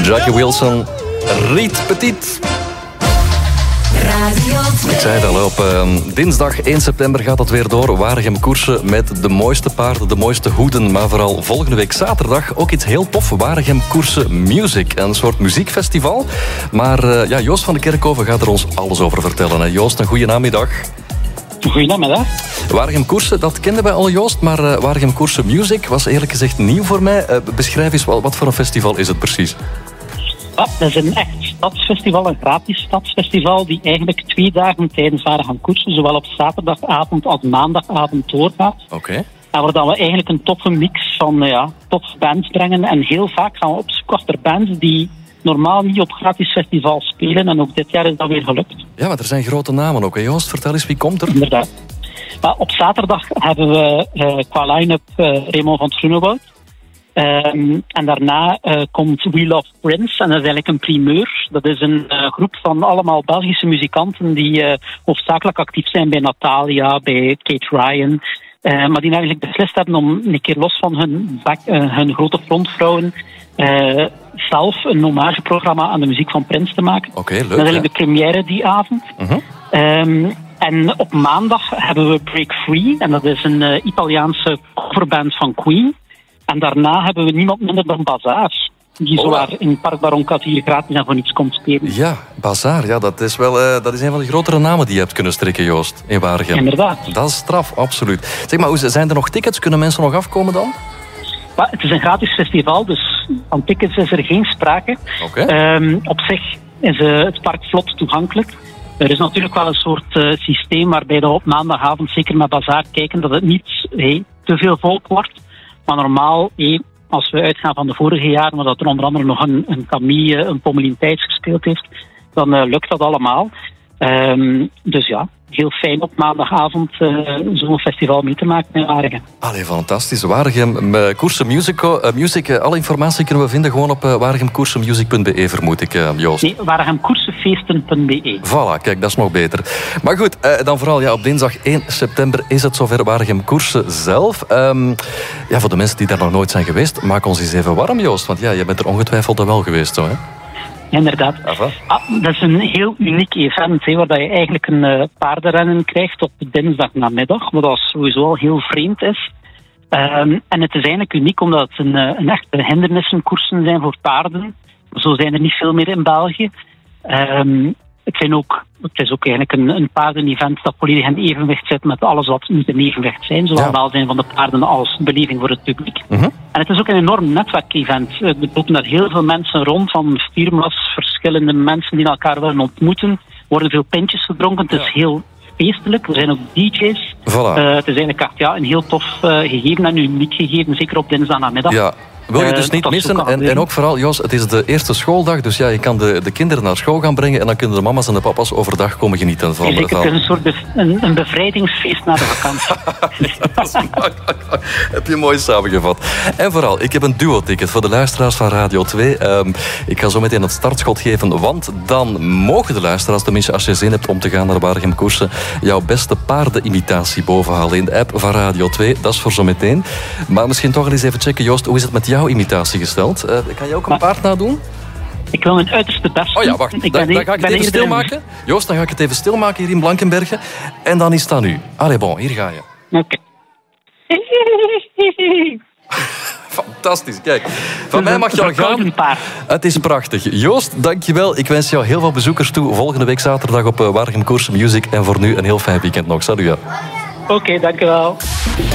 Jackie Wilson, Riet Petit. Ik zei het al, op dinsdag 1 september gaat het weer door. Waregem koersen met de mooiste paarden, de mooiste hoeden. Maar vooral volgende week zaterdag ook iets heel tof. Waregem koersen Music. Een soort muziekfestival. Maar Joost van de Kerkhoven gaat er ons alles over vertellen. Hè. Joost, een goede namiddag. Goedemiddag. Waregem koersen, dat kenden wij al, Joost. Maar Waregem koersen Music was eerlijk gezegd nieuw voor mij. Beschrijf eens, wat voor een festival is het precies? Ja, dat is een echt stadsfestival, een gratis stadsfestival, die eigenlijk 2 dagen tijdens Waregem koersen, zowel op zaterdagavond als maandagavond doorgaat. Oké. En waar dan we eigenlijk een toffe mix van toffe bands brengen. En heel vaak gaan we op zoek achter bands die normaal niet op gratis festivals spelen. En ook dit jaar is dat weer gelukt. Ja, maar er zijn grote namen ook, hè, Joost? Vertel eens, wie komt er? Inderdaad. Maar op zaterdag hebben we qua line-up Raymond van 't Groenewoud. En daarna komt We Love Prince. En dat is eigenlijk een primeur. Dat is een groep van allemaal Belgische muzikanten die hoofdzakelijk actief zijn bij Natalia, bij Kate Ryan. Maar die eigenlijk beslist hebben om een keer los van hun grote frontvrouwen zelf een hommageprogramma aan de muziek van Prince te maken. Oké, leuk. Dat is eigenlijk de première die avond. En op maandag hebben we Break Free. En dat is een Italiaanse coverband van Queen. En daarna hebben we niemand minder dan Bazaar. Die zowaar in het Park Baronkat hier gratis en voor niets komt spelen. Ja, Bazaar. Ja, dat is wel dat is een van de grotere namen die je hebt kunnen strikken, Joost, in Waregem. Inderdaad. Dat is straf, absoluut. Zeg maar, zijn er nog tickets? Kunnen mensen nog afkomen dan? Maar het is een gratis festival, dus van tickets is er geen sprake. Okay. Op zich is het park vlot toegankelijk. Er is natuurlijk wel een soort systeem waarbij we op maandagavond zeker met Bazaar kijken dat het niet te veel volk wordt. Maar normaal, als we uitgaan van de vorige jaren, maar dat er onder andere nog een Camille, een Pommelien Thijs gespeeld heeft, dan lukt dat allemaal. Dus ja, heel fijn op maandagavond zo'n festival mee te maken in Waregem. Allee, fantastisch. Waregem Koersen Music. Alle informatie kunnen we vinden gewoon op waregemkoersenmusic.be, vermoed ik, Joost. Nee, waregemkoersenfeesten.be. Voilà, kijk, dat is nog beter. Maar goed, dan vooral op dinsdag 1 september is het zover Waregem Koersen zelf. Voor de mensen die daar nog nooit zijn geweest, maak ons eens even warm, Joost. Want je bent er ongetwijfeld al wel geweest, zo, hè? Inderdaad. Dat is een heel uniek event, waar je eigenlijk een paardenrennen krijgt op dinsdagnamiddag, wat dat sowieso al heel vreemd is. En het is eigenlijk uniek omdat het een echte hindernissenkoersen zijn voor paarden. Zo zijn er niet veel meer in België. Het is ook eigenlijk een paardenevent dat volledig in evenwicht zit met alles wat moet in evenwicht zijn. Zowel welzijn van de paarden als beleving voor het publiek. En het is ook een enorm netwerkevent. Er lopen daar heel veel mensen rond, van firma's, verschillende mensen die elkaar willen ontmoeten. Er worden veel pintjes gedronken, het is heel feestelijk. Er zijn ook DJ's. Voilà. Het is eigenlijk een heel tof gegeven en uniek gegeven, zeker op dinsdagnamiddag. Ja. Wil je dus niet missen. En ook vooral, Joost, het is de eerste schooldag, dus je kan de kinderen naar school gaan brengen en dan kunnen de mama's en de papa's overdag komen genieten van. Het is een soort een bevrijdingsfeest na de vakantie. Heb je mooi samengevat. En vooral, ik heb een duo-ticket voor de luisteraars van Radio 2. Ik ga zo meteen het startschot geven, want dan mogen de luisteraars, tenminste als je zin hebt om te gaan naar Waregem koersen, jouw beste paardenimitatie bovenhalen in de app van Radio 2. Dat is voor zo meteen. Maar misschien toch eens even checken, Joost, hoe is het met jouw imitatie gesteld? Kan je ook een paard nadoen? Ik wil mijn uiterste best doen. Oh ja, wacht. Dan ga ik het even stilmaken. Joost, dan ga ik het even stilmaken hier in Blankenberge. En dan is dat nu. Allee, bon, hier ga je. Oké. Fantastisch, kijk. Van mij mag je al gaan. Het is prachtig. Joost, dankjewel. Ik wens jou heel veel bezoekers toe volgende week zaterdag op Waregem Koersen Music. En voor nu een heel fijn weekend nog. Salut. Oké, dankjewel.